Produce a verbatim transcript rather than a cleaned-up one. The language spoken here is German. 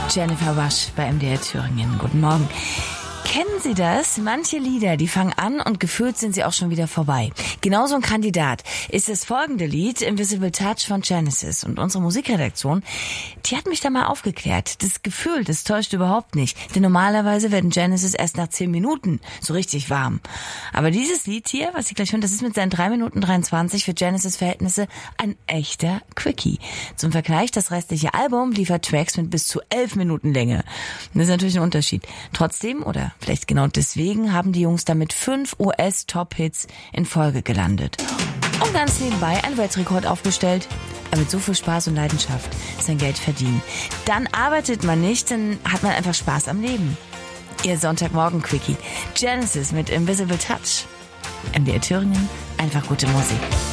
Jennifer Rush bei M D R Thüringen. Guten Morgen. Kennen Sie das? Manche Lieder, die fangen an und gefühlt sind sie auch schon wieder vorbei. Genauso ein Kandidat ist das folgende Lied, Invisible Touch von Genesis. Und unsere Musikredaktion, die hat mich da mal aufgeklärt. Das Gefühl, das täuscht überhaupt nicht. Denn normalerweise werden Genesis erst nach zehn Minuten so richtig warm. Aber dieses Lied hier, was Sie gleich hören, das ist mit seinen drei Minuten dreiundzwanzig für Genesis-Verhältnisse ein echter Quickie. Zum Vergleich, das restliche Album liefert Tracks mit bis zu elf Minuten Länge. Das ist natürlich ein Unterschied. Trotzdem, oder vielleicht genau deswegen, haben die Jungs damit fünf U S-Top-Hits in Folge gelandet. Und ganz nebenbei einen Weltrekord aufgestellt. Aber mit so viel Spaß und Leidenschaft sein Geld verdienen. Dann arbeitet man nicht, dann hat man einfach Spaß am Leben. Ihr Sonntagmorgen-Quickie. Genesis mit Invisible Touch. M D R Thüringen, einfach gute Musik.